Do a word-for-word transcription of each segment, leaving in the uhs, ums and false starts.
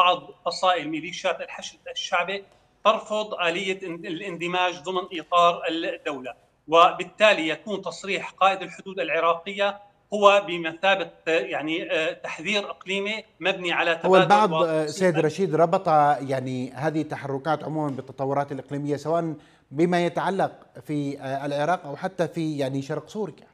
بعض فصائل ميليشيات الحشد الشعبي ترفض آلية الاندماج ضمن إطار الدولة، وبالتالي يكون تصريح قائد الحدود العراقية هو بمثابة يعني تحذير إقليمي مبني على هو تبادل البعض وتنسيق. سيد رشيد ربط يعني هذه التحركات عموما بالتطورات الإقليمية، سواء بما يتعلق في العراق أو حتى في يعني شرق سوريا.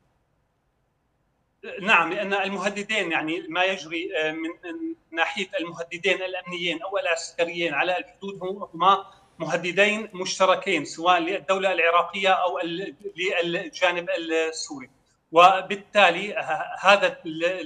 نعم، لأن المهددين يعني ما يجري من ناحية المهددين الأمنيين أو العسكريين على الحدود هما مهددين مشتركين سواء للدولة العراقية أو للجانب السوري، وبالتالي هذا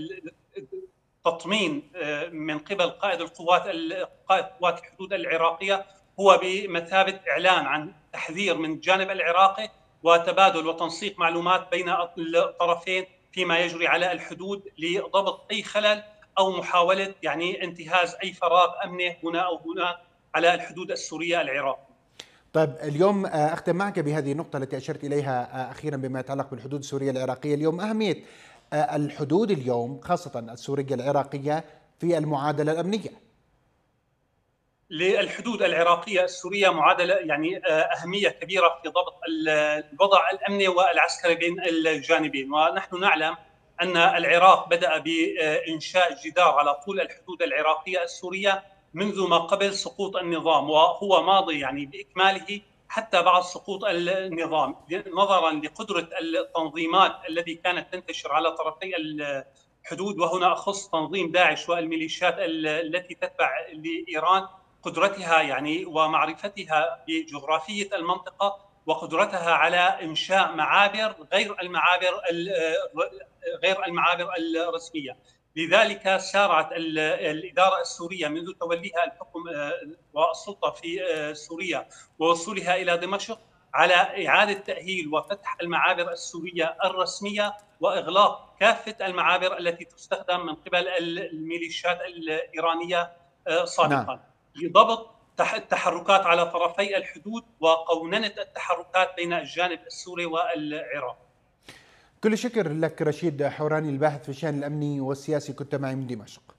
التطمين من قبل قائد القوات قائد قوات الحدود العراقية هو بمثابة إعلان عن تحذير من الجانب العراقي وتبادل وتنسيق معلومات بين الطرفين فيما يجري على الحدود لضبط أي خلل أو محاولة يعني انتهاز أي فراغ أمني هنا أو هنا على الحدود السورية العراقية. طيب اليوم أختم معك بهذه النقطة التي أشرت إليها أخيرا بما يتعلق بالحدود السورية العراقية. اليوم أهمية الحدود اليوم خاصة السورية العراقية في المعادلة الأمنية. للحدود العراقية السورية معادلة يعني أهمية كبيرة في ضبط الوضع الأمني والعسكري بين الجانبين، ونحن نعلم أن العراق بدأ بإنشاء جدار على طول الحدود العراقية السورية منذ ما قبل سقوط النظام، وهو ماضي يعني بإكماله حتى بعد سقوط النظام، نظرا لقدرة التنظيمات التي كانت تنتشر على طرفي الحدود، وهنا أخص تنظيم داعش والميليشيات التي تتبع لإيران، قدرتها يعني ومعرفتها بجغرافية المنطقة وقدرتها على إنشاء معابر غير المعابر غير المعابر الرسمية. لذلك سارعت الإدارة السورية منذ توليها الحكم والسلطة في سوريا ووصولها إلى دمشق على إعادة تأهيل وفتح المعابر السورية الرسمية وإغلاق كافة المعابر التي تستخدم من قبل الميليشيات الإيرانية سابقا. نعم. لضبط التحركات على طرفي الحدود وقوننة التحركات بين الجانب السوري والعراقي. كل شكر لك رشيد حوراني، الباحث في الشأن الأمني والسياسي، كنت معي من دمشق.